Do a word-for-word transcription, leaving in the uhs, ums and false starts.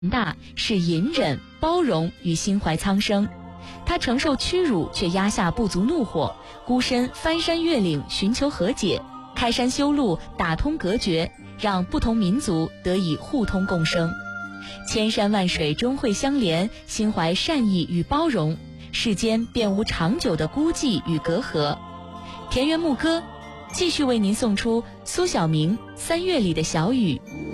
大是隐忍、包容与心怀苍生。他承受屈辱，却压下部族怒火，孤身翻山越岭寻求和解，开山修路，打通隔绝，让不同民族得以互通共生。千山万水终会相连，心怀善意与包容，世间便无长久的孤寂与隔阂。田园牧歌继续为您送出苏小明《三月里的小雨》。